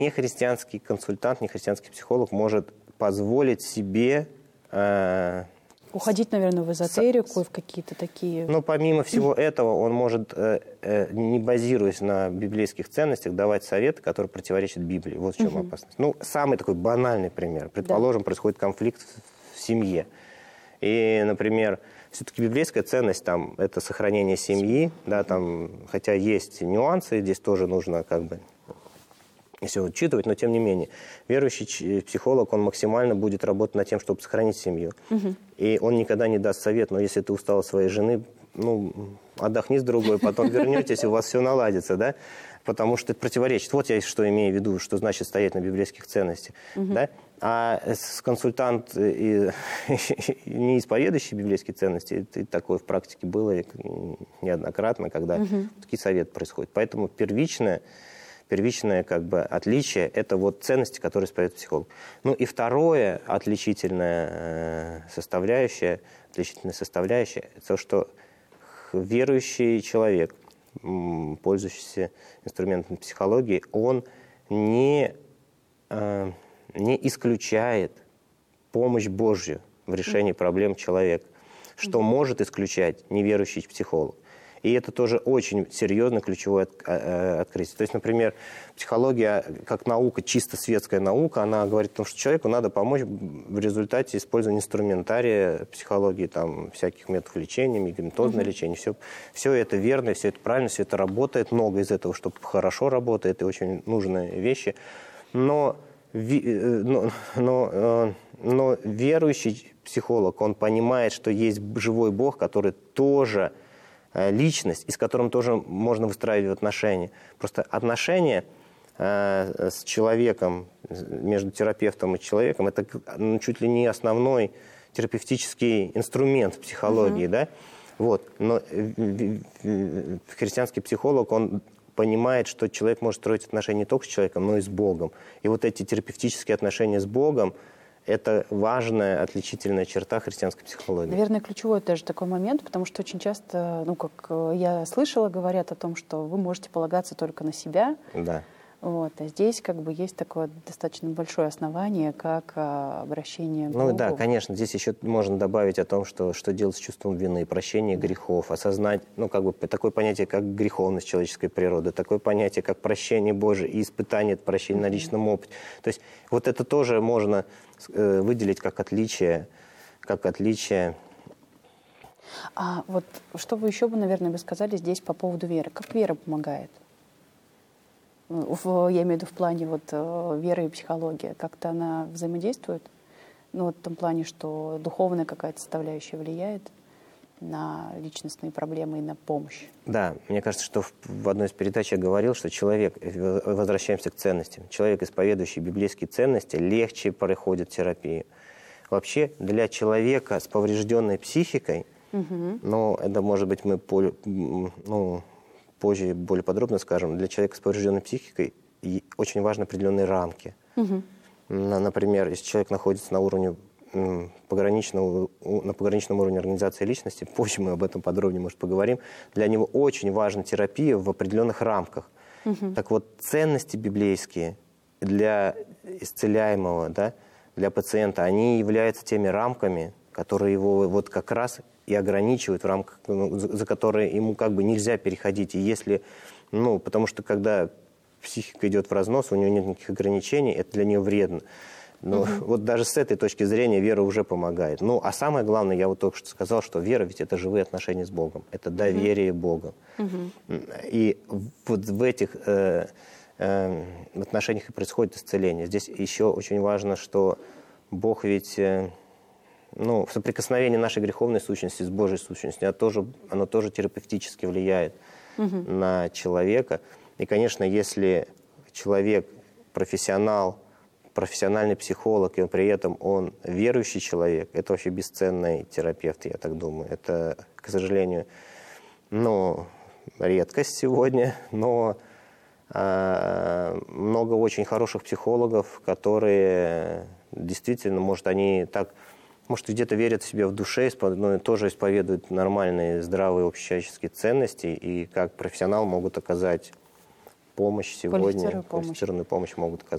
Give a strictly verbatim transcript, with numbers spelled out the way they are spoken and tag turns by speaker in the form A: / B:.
A: Нехристианский консультант, нехристианский психолог может позволить себе... Э,
B: Уходить, наверное, в эзотерику, в какие-то такие...
A: Но помимо всего этого, он может, э, э, не базируясь на библейских ценностях, давать советы, которые противоречат Библии. Вот в чем угу. опасность. Ну, самый такой банальный пример. Предположим, да. происходит конфликт в семье. И, например, все-таки библейская ценность там, это сохранение семьи, да, там, хотя есть нюансы, здесь тоже нужно как бы все учитывать, но тем не менее. Верующий психолог, он максимально будет работать над тем, чтобы сохранить семью. Угу. И он никогда не даст совет, но если ты устал от своей жены, ну, отдохни с другой, потом вернетесь, и у вас все наладится, да? Потому что это противоречит. Вот я что имею в виду, что значит стоять на библейских ценностях, угу. да? А консультант и, не исповедующий библейские ценности, и такое в практике было неоднократно, когда угу. такие советы происходят. Поэтому первичное, первичное как бы, отличие – это вот ценности, которые исповедует психолог. Ну и второе отличительная составляющая, отличительная составляющая – это то, что верующий человек, пользующийся инструментом психологии, он не... не исключает помощь Божью в решении проблем человека, что может исключать неверующий психолог. И это тоже очень серьезное ключевое открытие. То есть, например, психология как наука, чисто светская наука, она говорит о том, что человеку надо помочь в результате использования инструментария психологии, там, всяких методов лечения, медикаментозное mm-hmm. лечение. Все, все это верно, все это правильно, все это работает. Много из этого, что хорошо работает, и очень нужные вещи. Но... Но, но, но верующий психолог, он понимает, что есть живой Бог, который тоже личность, и с которым тоже можно выстраивать отношения. Просто отношения э, с человеком, между терапевтом и человеком, это ну, чуть ли не основной терапевтический инструмент в психологии, угу. да? Вот. Но христианский психолог, он понимает, что человек может строить отношения не только с человеком, но и с Богом. И вот эти терапевтические отношения с Богом – это важная отличительная черта христианской психологии.
B: Наверное, ключевой даже такой момент, потому что очень часто, ну, как я слышала, говорят о том, что вы можете полагаться только на себя.
A: Да.
B: Вот. А здесь как бы есть такое достаточно большое основание, как а, обращение к
A: Ну
B: Богу.
A: да, конечно, здесь еще можно добавить о том, что, что делать с чувством вины, прощение да. грехов, осознать, ну как бы такое понятие, как греховность человеческой природы, такое понятие, как прощение Божие и испытание это прощения mm-hmm. на личном опыте. То есть вот это тоже можно э, выделить как отличие, как отличие.
B: А вот что вы еще бы, наверное, бы сказали здесь по поводу веры? Как вера помогает? В, я имею в виду в плане вот, веры и психологии. Как-то она взаимодействует? Ну, вот в том плане, что духовная какая-то составляющая влияет на личностные проблемы и на помощь.
A: Да, мне кажется, что в, в одной из передач я говорил, что человек, возвращаемся к ценностям, человек, исповедующий библейские ценности, легче проходит терапию. Вообще для человека с поврежденной психикой, угу. ну, это может быть мы... Ну, позже более подробно скажем, для человека с поврежденной психикой очень важны определенные рамки. Угу. Например, если человек находится на уровне пограничного, на пограничном уровне организации личности, позже мы об этом подробнее, может, поговорим, для него очень важна терапия в определенных рамках. Угу. Так вот, ценности библейские для исцеляемого, да, для пациента, они являются теми рамками, которые его вот как раз и ограничивают в рамках, ну, за, за которые ему как бы нельзя переходить. И если, ну, потому что когда психика идет в разнос, у нее нет никаких ограничений, это для нее вредно. Но угу. вот даже с этой точки зрения вера уже помогает. Ну, а самое главное, я вот только что сказал, что вера ведь это живые отношения с Богом, это доверие угу. Богу. Угу. И вот в этих э, э, отношениях и происходит исцеление. Здесь еще очень важно, что Бог ведь... Э, Ну, соприкосновение нашей греховной сущности с Божьей сущностью, оно тоже, оно тоже терапевтически влияет угу. на человека. И, конечно, если человек профессионал, профессиональный психолог, и он, при этом он верующий человек, это вообще бесценный терапевт, я так думаю. Это, к сожалению, ну, редкость сегодня, но э, много очень хороших психологов, которые действительно, может, они так... Может, где-то верят в себя в душе, но тоже исповедуют нормальные, здравые общечеловеческие ценности и как профессионал могут оказать помощь сегодня,
B: квалифицированную помощь.
A: квалифицированную помощь могут оказать.